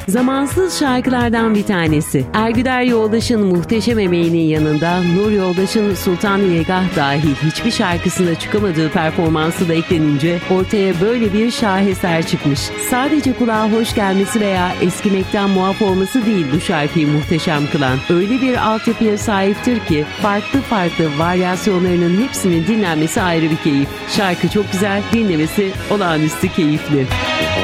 Zamansız şarkılardan bir tanesi. Ergüder Yoldaş'ın muhteşem emeğinin yanında Nur Yoldaş'ın Sultan Yegah dahil hiçbir şarkısında çıkamadığı performansı da eklenince ortaya böyle bir şaheser çıkmış. Sadece kulağa hoş gelmesi veya eskimekten muaf olması değil bu şarkıyı muhteşem kılan. Öyle bir altyapıya sahiptir ki farklı varyasyonlarının hepsinin dinlenmesi ayrı bir keyif. Şarkı çok güzel, dinlemesi olağanüstü keyifli.